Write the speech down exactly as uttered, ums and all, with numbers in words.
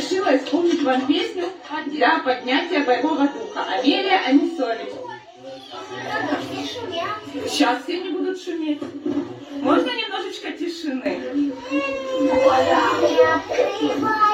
решила исполнить вам песню для поднятия боевого духа. Амелия Анисович. Сейчас все не будут шуметь. Можно немножечко тишины?